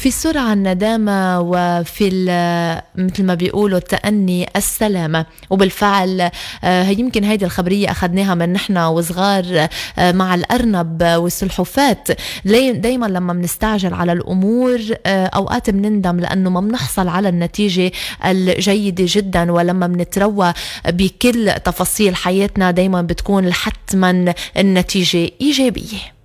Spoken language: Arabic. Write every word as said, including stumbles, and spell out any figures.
في سرعة الندامة، وفي مثل ما بيقولوا التأني السلامة. وبالفعل يمكن هيدي الخبرية أخذناها من نحن وصغار مع الأرنب والسلحفات. دايما لما منستعجل على الأمور أوقات منندم لأنه ما منحصل على النتيجة الجيدة جدا، ولما منتروى بكل تفاصيل حياتنا دايما بتكون حتما النتيجة إيجابية.